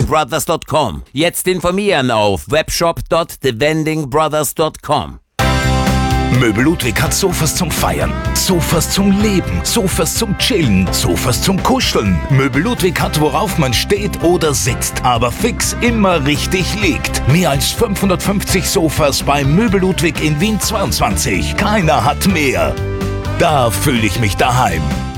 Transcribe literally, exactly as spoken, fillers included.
brothers dot com. Jetzt informieren auf webshop punkt the vending brothers dot com. Möbel Ludwig hat Sofas zum Feiern, Sofas zum Leben, Sofas zum Chillen, Sofas zum Kuscheln. Möbel Ludwig hat, worauf man steht oder sitzt, aber fix immer richtig liegt. Mehr als fünfhundertfünfzig Sofas bei Möbel Ludwig in Wien zweiundzwanzig. Keiner hat mehr. Da fühle ich mich daheim.